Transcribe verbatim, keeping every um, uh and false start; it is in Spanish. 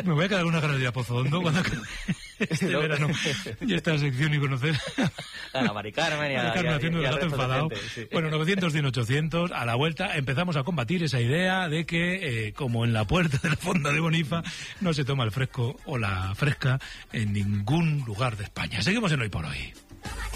Me voy a quedar con una ganas de ir a Pozondo cuando acabe este verano y esta sección y conocer a la Mari Carmen y a, Mari Carmen y a, haciendo y el a gato resto de enfadado. gente, sí. Bueno, novecientos, cien, ochocientos, a la vuelta empezamos a combatir esa idea de que, eh, como en la puerta de la Fonda de Bonifa, no se toma el fresco o la fresca en ningún lugar de España. Seguimos en Hoy por Hoy.